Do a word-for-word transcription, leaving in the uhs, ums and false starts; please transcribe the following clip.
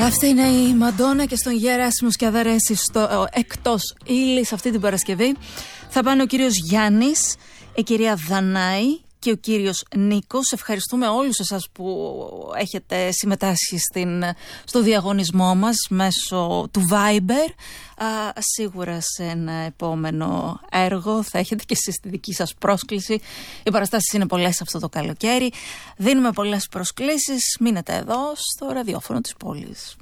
Αυτή είναι η Μαντόνα και στον Γεράσιμος και Αδαρέση στο εκτός ύλης αυτή την Παρασκευή. Θα πάνε ο κύριος Γιάννης, η κυρία Δανάη και ο κύριος Νίκος. Ευχαριστούμε όλους εσάς που έχετε συμμετάσχει στην, στο διαγωνισμό μας μέσω του Viber. Α, σίγουρα σε ένα επόμενο έργο θα έχετε και εσείς τη δική σας πρόσκληση. Οι παραστάσεις είναι πολλές αυτό το καλοκαίρι. Δίνουμε πολλές προσκλήσεις. Μείνετε εδώ στο ραδιόφωνο της πόλης.